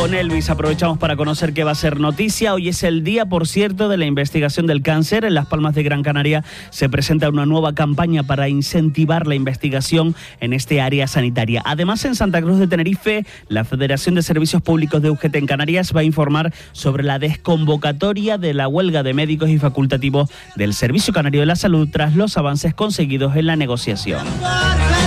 Con Elvis aprovechamos para conocer qué va a ser noticia. Hoy es el día, por cierto, de la investigación del cáncer. En Las Palmas de Gran Canaria se presenta una nueva campaña para incentivar la investigación en este área sanitaria. Además, en Santa Cruz de Tenerife, la Federación de Servicios Públicos de UGT en Canarias va a informar sobre la desconvocatoria de la huelga de médicos y facultativos del Servicio Canario de la Salud tras los avances conseguidos en la negociación.